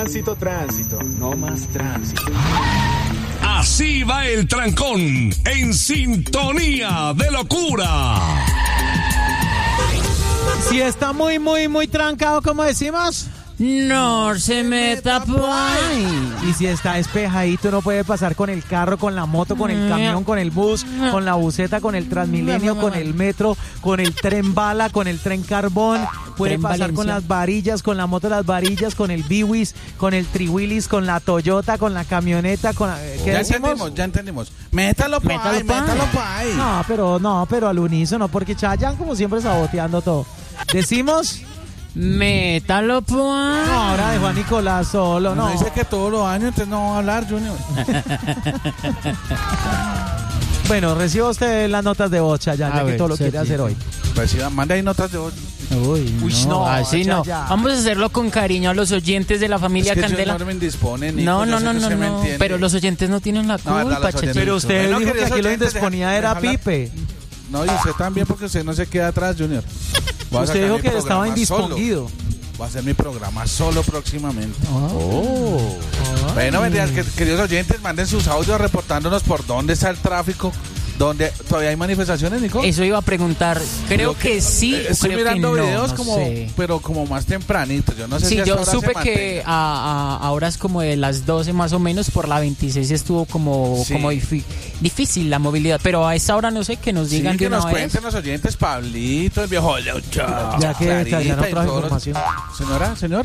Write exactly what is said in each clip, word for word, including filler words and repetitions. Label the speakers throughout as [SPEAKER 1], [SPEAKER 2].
[SPEAKER 1] Tránsito, tránsito, no más tránsito.
[SPEAKER 2] Así va el trancón, en sintonía de locura.
[SPEAKER 3] Si está muy, muy, muy trancado, ¿cómo decimos?
[SPEAKER 4] No se meta por ahí.
[SPEAKER 3] Y si está despejadito, no puede pasar con el carro, con la moto, con el camión, con el bus, con la buseta, con el Transmilenio, con el metro, con el tren bala, con el tren carbón. Puede
[SPEAKER 4] Tren
[SPEAKER 3] pasar
[SPEAKER 4] Valencia.
[SPEAKER 3] con las varillas, con la moto las varillas, con el Biwis, con el Triwilis, con la Toyota, con la camioneta, con la, ¿qué
[SPEAKER 5] Ya
[SPEAKER 3] decimos?
[SPEAKER 5] entendimos, ya entendimos. Métalo pa'
[SPEAKER 4] Métalo
[SPEAKER 5] ahí,
[SPEAKER 4] pa' ahí.
[SPEAKER 5] métalo pa' ahí.
[SPEAKER 3] No, pero no, pero al unísono, porque Chayanne como siempre saboteando todo. Decimos,
[SPEAKER 4] Métalo por ahí.
[SPEAKER 3] no, ahora dejó a Nicolás solo,
[SPEAKER 5] No
[SPEAKER 3] no.
[SPEAKER 5] dice que todos los años, entonces no va a hablar, Junior.
[SPEAKER 3] Bueno, reciba usted las notas de voz, Chayanne,
[SPEAKER 4] A
[SPEAKER 3] ya que
[SPEAKER 4] ver,
[SPEAKER 3] todo lo
[SPEAKER 4] sí,
[SPEAKER 3] quiere
[SPEAKER 4] sí,
[SPEAKER 3] hacer
[SPEAKER 4] sí.
[SPEAKER 3] hoy.
[SPEAKER 5] Reciba, manda ahí notas de voz.
[SPEAKER 4] Uy,
[SPEAKER 3] Uy,
[SPEAKER 4] no,
[SPEAKER 3] no,
[SPEAKER 4] así
[SPEAKER 3] ya,
[SPEAKER 4] no.
[SPEAKER 3] ya.
[SPEAKER 4] Vamos a hacerlo con cariño a los oyentes de la familia
[SPEAKER 5] Es que
[SPEAKER 4] Candela.
[SPEAKER 5] Junior me indispone, Nico,
[SPEAKER 4] No,
[SPEAKER 5] yo
[SPEAKER 4] no,
[SPEAKER 5] sé
[SPEAKER 4] no,
[SPEAKER 5] que
[SPEAKER 4] no,
[SPEAKER 5] usted me
[SPEAKER 4] no.
[SPEAKER 5] entiende.
[SPEAKER 4] Pero los oyentes no tienen la
[SPEAKER 5] No, verdad,
[SPEAKER 4] culpa,
[SPEAKER 5] los oyentes.
[SPEAKER 4] Chechito.
[SPEAKER 3] Pero usted
[SPEAKER 5] Bueno,
[SPEAKER 3] dijo que
[SPEAKER 5] queridos
[SPEAKER 3] aquí lo
[SPEAKER 5] oyentes,
[SPEAKER 3] indisponía
[SPEAKER 5] deja-
[SPEAKER 3] era
[SPEAKER 5] deja hablar.
[SPEAKER 3] Pipe.
[SPEAKER 5] No, y usted también, porque usted no se queda atrás, Junior. Voy a
[SPEAKER 3] Usted
[SPEAKER 5] sacar
[SPEAKER 3] dijo
[SPEAKER 5] mi
[SPEAKER 3] que estaba
[SPEAKER 5] programa
[SPEAKER 3] indisponguido.
[SPEAKER 5] solo. Voy a hacer mi programa solo próximamente.
[SPEAKER 3] Oh.
[SPEAKER 5] Bueno, vendrían, que- queridos oyentes, manden sus audios reportándonos por dónde está el tráfico. ¿Dónde todavía hay manifestaciones, Nico?
[SPEAKER 4] Eso iba a preguntar. Creo que, sí.
[SPEAKER 5] Eh,
[SPEAKER 4] o
[SPEAKER 5] Estoy
[SPEAKER 4] creo
[SPEAKER 5] mirando
[SPEAKER 4] que no,
[SPEAKER 5] videos
[SPEAKER 4] no
[SPEAKER 5] como,
[SPEAKER 4] sé.
[SPEAKER 5] pero como más tempranito. Yo no sé
[SPEAKER 4] Sí,
[SPEAKER 5] si hasta
[SPEAKER 4] yo
[SPEAKER 5] ahora se
[SPEAKER 4] supe
[SPEAKER 5] mantenga.
[SPEAKER 4] que a, a, a horas como de las doce más o menos por la veintiséis estuvo como,
[SPEAKER 5] Sí.
[SPEAKER 4] como difi- difícil la movilidad, pero a esa hora no sé, que nos
[SPEAKER 5] Sí,
[SPEAKER 4] digan
[SPEAKER 5] que
[SPEAKER 4] de una
[SPEAKER 5] nos
[SPEAKER 4] vez.
[SPEAKER 5] cuenten los oyentes, Pablito, el viejo Lucho,
[SPEAKER 3] Ya que
[SPEAKER 5] Clarita
[SPEAKER 3] Chayanne no
[SPEAKER 5] y
[SPEAKER 3] trajo
[SPEAKER 5] todos los-
[SPEAKER 3] información.
[SPEAKER 5] Señora, señor.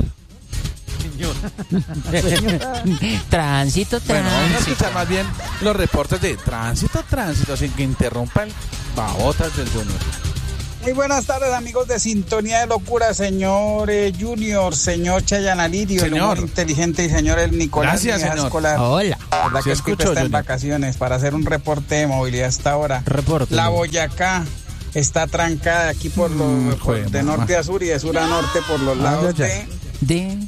[SPEAKER 4] Tránsito,
[SPEAKER 5] Bueno, vamos a
[SPEAKER 4] tránsito.
[SPEAKER 5] escuchar más bien los reportes de tránsito, tránsito, sin que interrumpa el babotas del Junior.
[SPEAKER 6] Muy buenas tardes, amigos de Sintonía de Locura, señor eh, Junior, señor Chayanne Lidio, el
[SPEAKER 5] Señor.
[SPEAKER 6] humor inteligente y señor el Nicolás.
[SPEAKER 5] Gracias,
[SPEAKER 6] Vieja
[SPEAKER 5] señor.
[SPEAKER 6] Escolar.
[SPEAKER 4] Hola.
[SPEAKER 6] ¿Verdad
[SPEAKER 5] Sí
[SPEAKER 6] que el
[SPEAKER 5] escucho,
[SPEAKER 6] Pipe está en
[SPEAKER 5] Junior.
[SPEAKER 6] vacaciones para hacer un reporte de movilidad hasta ahora?
[SPEAKER 4] Reporte.
[SPEAKER 6] La Boyacá está trancada aquí por los
[SPEAKER 5] Mm,
[SPEAKER 6] por-
[SPEAKER 5] jue
[SPEAKER 6] de
[SPEAKER 5] mamá.
[SPEAKER 6] norte a sur y de sur a norte por los lados
[SPEAKER 5] ya, ya.
[SPEAKER 6] de
[SPEAKER 4] De.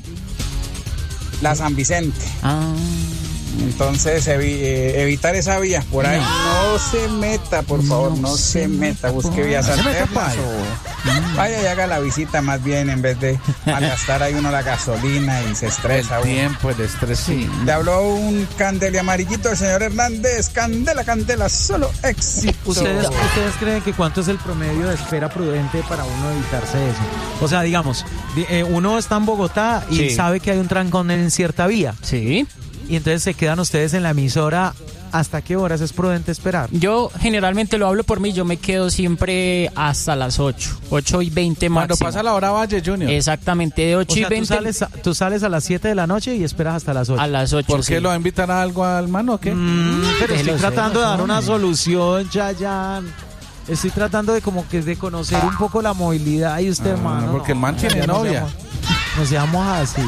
[SPEAKER 6] la San Vicente.
[SPEAKER 4] Ah.
[SPEAKER 6] Entonces, evi- eh, evitar esa vía. Por ahí no se meta, por favor, no,
[SPEAKER 4] No
[SPEAKER 6] se
[SPEAKER 4] se
[SPEAKER 6] meta.
[SPEAKER 4] meta,
[SPEAKER 6] Busque
[SPEAKER 4] por-
[SPEAKER 6] vías
[SPEAKER 5] No se meta,
[SPEAKER 6] alternas
[SPEAKER 5] pa'
[SPEAKER 6] o vaya y haga la visita más bien en vez de gastar ahí uno la gasolina y se
[SPEAKER 5] El
[SPEAKER 6] estresa uno.
[SPEAKER 5] tiempo, el estrés.
[SPEAKER 4] Sí.
[SPEAKER 6] Le habló un candele amarillito el señor Hernández. Candela, candela, solo éxito.
[SPEAKER 3] ¿Ustedes, ¿Ustedes creen que cuánto es el promedio de espera prudente para uno evitarse eso? O sea, digamos, di- eh, uno está en Bogotá y
[SPEAKER 4] Sí.
[SPEAKER 3] sabe que hay un trancón en cierta vía.
[SPEAKER 4] Sí.
[SPEAKER 3] Y entonces se quedan ustedes en la emisora. ¿Hasta qué horas es prudente esperar?
[SPEAKER 4] Yo generalmente lo hablo por mí, yo me quedo siempre hasta las ocho, ocho y veinte
[SPEAKER 5] Cuando
[SPEAKER 4] máximo.
[SPEAKER 5] pasa la hora Valle, Junior.
[SPEAKER 4] Exactamente, de
[SPEAKER 3] O
[SPEAKER 4] ocho
[SPEAKER 3] sea,
[SPEAKER 4] y
[SPEAKER 3] tú
[SPEAKER 4] veinte
[SPEAKER 3] sales, a, tú sales a las siete de la noche y esperas hasta las ocho.
[SPEAKER 4] a las ocho.
[SPEAKER 5] ¿Por
[SPEAKER 4] sí.
[SPEAKER 5] qué lo va a invitar a algo al mano o qué?
[SPEAKER 3] Mm, pero
[SPEAKER 4] déjelo
[SPEAKER 3] estoy
[SPEAKER 4] ser,
[SPEAKER 3] tratando de dar una
[SPEAKER 4] hombre.
[SPEAKER 3] solución, Chayanne. Estoy tratando de como que de conocer un poco la movilidad y usted,
[SPEAKER 5] Ah,
[SPEAKER 3] hermano.
[SPEAKER 5] porque el man tiene
[SPEAKER 3] ya no
[SPEAKER 5] novia.
[SPEAKER 3] seamos- No seamos así.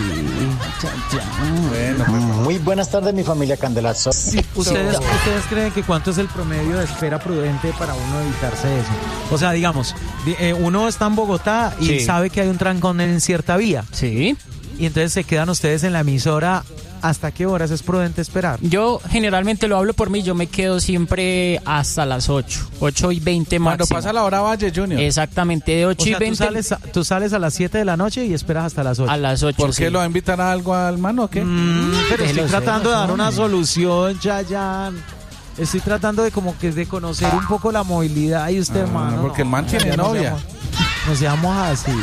[SPEAKER 5] Bueno, pues,
[SPEAKER 7] Muy buenas tardes, mi familia Candelazo.
[SPEAKER 3] ¿Ustedes, ¿Ustedes creen que cuánto es el promedio de espera prudente para uno evitarse eso? O sea, digamos, di- eh, uno está en Bogotá y
[SPEAKER 4] Sí.
[SPEAKER 3] sabe que hay un trancón en cierta vía.
[SPEAKER 4] Sí.
[SPEAKER 3] Y entonces se quedan ustedes en la emisora. ¿Hasta qué horas es prudente esperar?
[SPEAKER 4] Yo generalmente lo hablo por mí, yo me quedo siempre hasta las ocho, ocho y veinte
[SPEAKER 5] cuando
[SPEAKER 4] máximo.
[SPEAKER 5] pasa la hora Valle, Junior.
[SPEAKER 4] Exactamente, de
[SPEAKER 3] O
[SPEAKER 4] ocho
[SPEAKER 3] sea,
[SPEAKER 4] y
[SPEAKER 3] tú
[SPEAKER 4] veinte
[SPEAKER 3] sales, a, tú sales a las siete de la noche y esperas hasta las ocho.
[SPEAKER 4] a las ocho.
[SPEAKER 5] ¿Por
[SPEAKER 4] sí.
[SPEAKER 5] qué lo va a invitar a algo al mano o qué?
[SPEAKER 3] Mm, pero estoy
[SPEAKER 4] déjelo ser,
[SPEAKER 3] tratando de dar
[SPEAKER 4] hombre.
[SPEAKER 3] una solución, Chayanne. Estoy tratando de como que de conocer un poco la movilidad y usted,
[SPEAKER 5] Ah,
[SPEAKER 3] hermano.
[SPEAKER 5] porque el man tiene
[SPEAKER 3] ya no
[SPEAKER 5] novia.
[SPEAKER 3] seamos- No seamos así.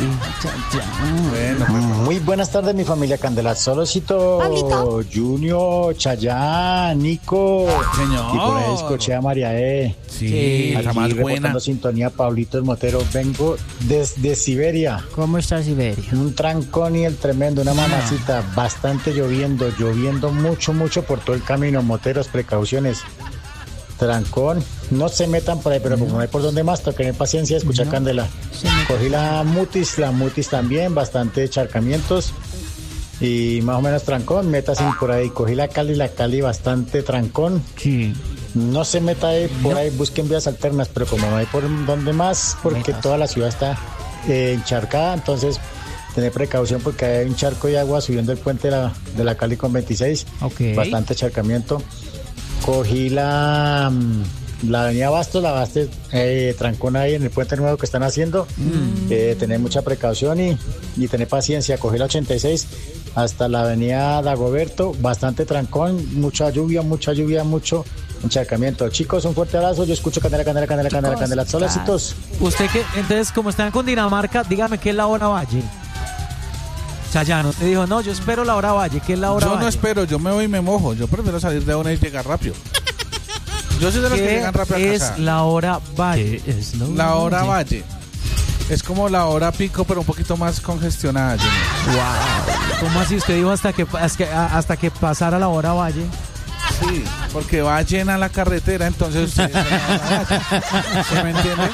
[SPEAKER 5] Bueno, pues,
[SPEAKER 7] Muy buenas tardes, mi familia Candela. Solocito, Junior, Chayanne, Nico.
[SPEAKER 5] señor.
[SPEAKER 7] Y por ahí escuché a María E.
[SPEAKER 5] Sí, está
[SPEAKER 7] Aquí
[SPEAKER 5] más
[SPEAKER 7] reportando
[SPEAKER 5] buena.
[SPEAKER 7] sintonía, Pablito el Motero. Vengo desde Siberia.
[SPEAKER 4] ¿Cómo está Siberia?
[SPEAKER 7] Un trancón y el tremendo, una mamacita. Bastante lloviendo, lloviendo mucho, mucho por todo el camino. Moteros, precauciones. Trancón, no se metan por ahí, pero como no hay por donde más, toquen paciencia, escucha Candela. Cogí la mutis, la mutis también, bastante charcamientos y más o menos trancón, métase por ahí. Cogí la Cali, la Cali bastante trancón.
[SPEAKER 4] Sí.
[SPEAKER 7] No se meta ahí, por ahí, busquen vías alternas, pero como no hay por donde más, porque
[SPEAKER 4] Metas.
[SPEAKER 7] toda la ciudad está eh, encharcada, entonces tener precaución porque hay un charco de agua subiendo el puente de la, de la Cali con veintiséis,
[SPEAKER 4] Ok.
[SPEAKER 7] bastante charcamiento. Cogí la, mm, la avenida Bastos, la Bastos, eh, trancón ahí en el puente nuevo que están haciendo. Eh, tener mucha precaución y y tener paciencia, coger la ochenta y seis hasta la avenida Dagoberto, bastante trancón, mucha lluvia, mucha lluvia, mucho encharcamiento. Chicos, un fuerte abrazo, yo escucho Candela, Candela, Candela, Candela, Candela, solecitos.
[SPEAKER 3] Usted que, entonces, como están con Dinamarca, dígame qué es la hora Valle. Chayano, te dijo, no, yo espero la hora Valle, ¿qué es la hora
[SPEAKER 5] Yo
[SPEAKER 3] Valle?
[SPEAKER 5] no espero, yo me voy y me mojo. Yo prefiero salir de una y llegar rápido. Yo soy de los que
[SPEAKER 3] ¿Qué
[SPEAKER 5] llegan rápido a
[SPEAKER 3] es
[SPEAKER 5] casa.
[SPEAKER 3] la hora Valle?
[SPEAKER 4] Es la
[SPEAKER 5] La hora Valle. Es como la hora pico, pero un poquito más congestionada. Junior.
[SPEAKER 3] Wow. ¿Cómo así? Usted dijo hasta que, hasta que, hasta que pasara la hora Valle.
[SPEAKER 5] Sí, porque va llena la carretera, entonces usted dice, no, ¿se me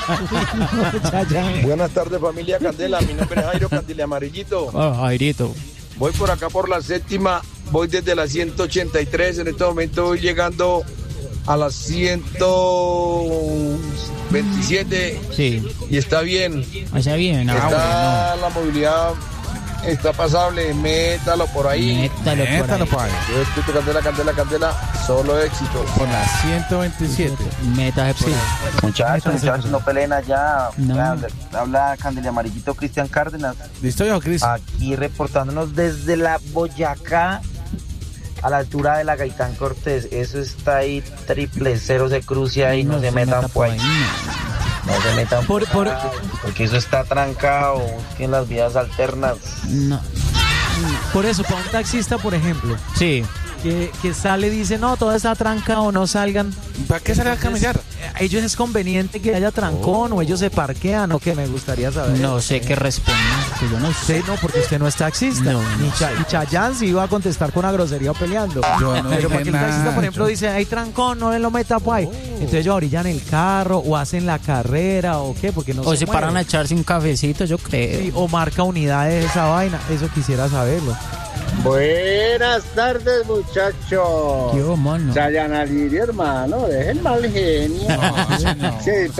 [SPEAKER 5] entiende?
[SPEAKER 8] Buenas tardes, familia Candela. Mi nombre es Jairo Candela Amarillito.
[SPEAKER 4] Oh, Jairito.
[SPEAKER 8] Voy por acá por la séptima. Voy desde la ciento ochenta y tres. En este momento voy llegando a las ciento veintisiete.
[SPEAKER 4] Sí.
[SPEAKER 8] Y está bien.
[SPEAKER 4] Allá bien. Ah,
[SPEAKER 8] Está la movilidad. Está pasable. Métalo por ahí.
[SPEAKER 4] Métalo por
[SPEAKER 5] Métalo
[SPEAKER 4] ahí.
[SPEAKER 5] por ahí.
[SPEAKER 8] Yo escucho Candela, Candela, Candela. Solo éxito.
[SPEAKER 5] Por la ciento veintisiete.
[SPEAKER 4] Métase por ahí.
[SPEAKER 9] Muchachos, muchachos, no peleen allá.
[SPEAKER 4] No.
[SPEAKER 9] Habla, habla Candela Amarillito Cristian Cárdenas.
[SPEAKER 5] ¿Listo yo, Cris?
[SPEAKER 9] Aquí reportándonos desde la Boyacá a la altura de la Gaitán Cortés. Eso está ahí triple cero, se cruce ahí, no, se metan por ahí. No se metan
[SPEAKER 3] Por-
[SPEAKER 9] por,
[SPEAKER 3] por-
[SPEAKER 9] ahí, porque eso está trancado. Busquen las vías alternas.
[SPEAKER 4] No.
[SPEAKER 3] Por eso, para un taxista, por ejemplo,
[SPEAKER 4] Sí.
[SPEAKER 3] que, que sale y dice, no, toda esta tranca o no salgan.
[SPEAKER 5] ¿Para qué salir a camellar?
[SPEAKER 3] ¿A ellos es conveniente que haya trancón o ellos se parquean o qué? Me gustaría saber.
[SPEAKER 4] No sé qué responde. Que yo no sé.
[SPEAKER 3] Usted no, porque usted no es taxista.
[SPEAKER 4] No,
[SPEAKER 3] Ni
[SPEAKER 4] no
[SPEAKER 3] Cha- y Chayanne sí iba a contestar con una grosería o peleando.
[SPEAKER 5] Yo no
[SPEAKER 3] Pero
[SPEAKER 5] dije
[SPEAKER 3] porque el taxista,
[SPEAKER 5] nada,
[SPEAKER 3] por ejemplo,
[SPEAKER 5] yo-
[SPEAKER 3] dice, hay trancón, no le lo meta por ahí. Entonces ellos orillan el carro o hacen la carrera o qué, porque no
[SPEAKER 4] O
[SPEAKER 3] se
[SPEAKER 4] se paran a
[SPEAKER 3] mueve.
[SPEAKER 4] echarse un cafecito, yo creo.
[SPEAKER 3] Sí, o marca unidades esa vaina. Eso quisiera saberlo.
[SPEAKER 10] Buenas tardes, muchachos.
[SPEAKER 4] Qué mono.
[SPEAKER 10] Chayanne Alirio, hermano, dejen mal genio.
[SPEAKER 5] No, señor.
[SPEAKER 10] Sí,